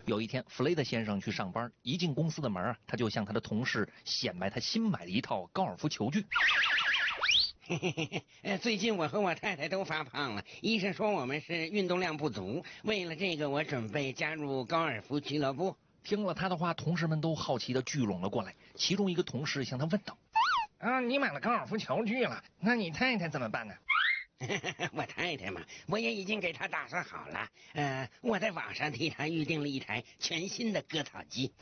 有一天，弗雷德先生去上班，一进公司的门他就向他的同事显摆他新买的一套高尔夫球具。 最近我和我太太都发胖了，医生说我们是运动量不足，为了这个我准备加入高尔夫俱乐部。 听了他的话，同事们都好奇地聚拢了过来。其中一个同事向他问道： 你买了高尔夫球具了，那你太太怎么办呢？ 我太太嘛，我也已经给她打算好了。我在网上替她预定了一台全新的割草机。